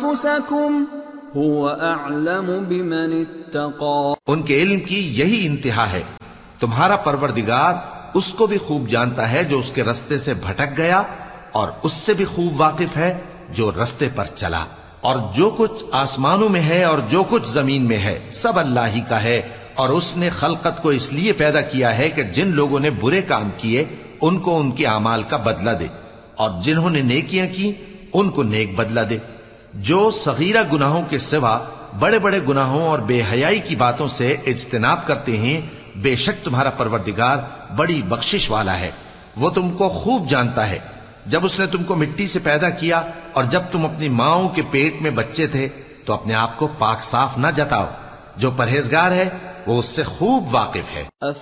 अनफुसकुम हुव अअलमु बिमन इत्तक़ा। उनके इल्म की यही इंतहा है, तुम्हारा परवरदिगार उसको भी खूब जानता है जो उसके रास्ते से भटक गया, और उससे भी खूब वाकिफ है जो रास्ते पर चला। और जो कुछ आसमानों में है और जो कुछ जमीन में है सब अल्लाह ही का है। और उसने खलकत को इसलिए पैदा किया है कि जिन लोगों ने बुरे काम किए उनको उनके अमाल का बदला दे, और जिन्होंने नेकियां की उनको नेक बदला दे। जो सगीरा गुनाहों के सिवा बड़े बड़े गुनाहों और बेहयाई की बातों से इज्तिनाब करते हैं, बेशक तुम्हारा परवरदिगार बड़ी बख्शिश वाला है। वो तुमको खूब जानता है। जब उसने तुमको मिट्टी से पैदा किया और जब तुम अपनी माओं के पेट में बच्चे थे तो अपने आप को पाक साफ न जताओ। जो परहेजगार है वो उससे खूब वाकिफ है।